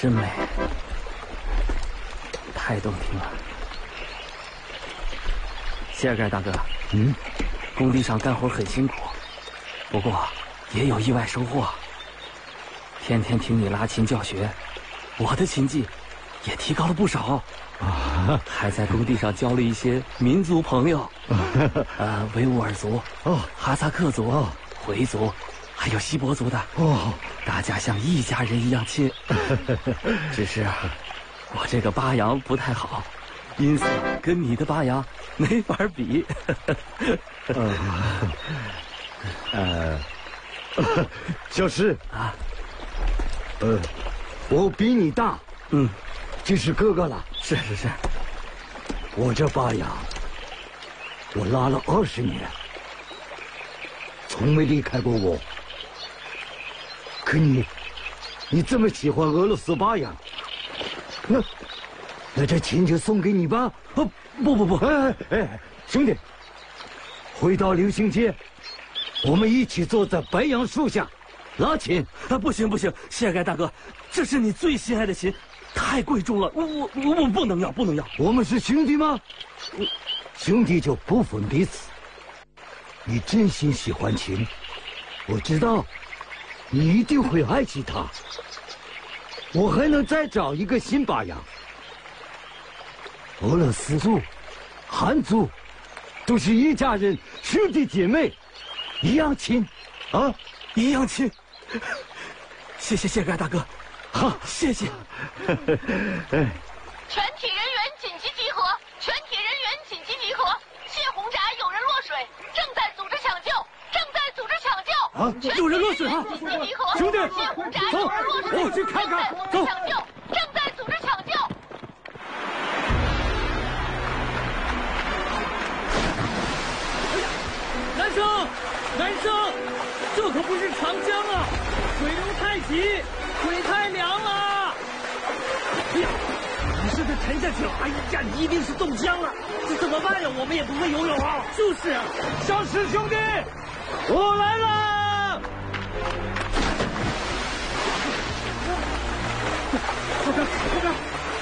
真美，太动听了。谢尔盖大哥，工地上干活很辛苦，不过也有意外收获。天天听你拉琴教学，我的琴技也提高了不少。还在工地上交了一些民族朋友，维吾尔族、哈萨克族、回族，还有锡伯族的。大家像一家人一样亲。只是我这个巴扬不太好，音色跟你的巴扬没法比。 小石啊， 我比你大，就是哥哥了。 是， 我这巴扬，我拉了20年，从没离开过我。可你这么喜欢俄罗斯巴扬，那这琴就送给你吧。不，兄弟，回到流行街，我们一起坐在白杨树下拉琴。 不行，谢尔盖大哥，这是你最心爱的琴，太贵重了，我不能要。 我们是兄弟吗？兄弟就不分彼此。你真心喜欢琴，我知道你一定会爱惜它。我还能再找一个新巴扬。俄罗斯族、汉族都是一家人，兄弟姐妹，一样亲啊， 一样亲。谢谢谢尔盖大哥，好，谢谢。 全体人员紧急集合！全体人员紧急集合！谢红闸有人落水，正在组织抢救。 有人落水啊！ 紧急集合！ 兄弟， 谢红闸有人落水， 我去看看。 走，正在组织抢救。 男生，这可不是长江啊，水流太急，水太凉了。哎呀，你是不是沉下去了？哎呀，你一定是冻僵了，这怎么办呀？我们也不会游泳啊。就是啊， 小石兄弟，我来了。 后边。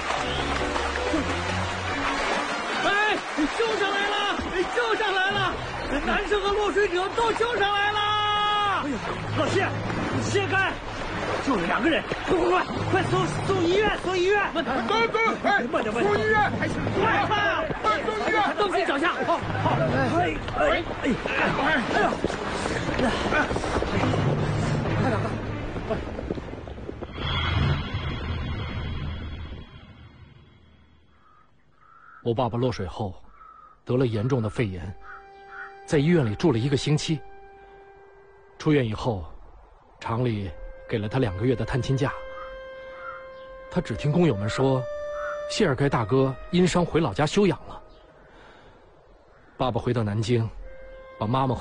哎，救上来了！男生和落水者都救上来了！哎呀，老谢，谢开，就2个人，快送医院！慢点，送医院，快啊！送医院，东西脚下，好，哎呀，快点！我爸爸落水后得了严重的肺炎，在医院里住了1个星期。出院以后，厂里给了他2个月的探亲假。他只听工友们说，谢尔盖大哥因伤回老家休养了。爸爸回到南京，把妈妈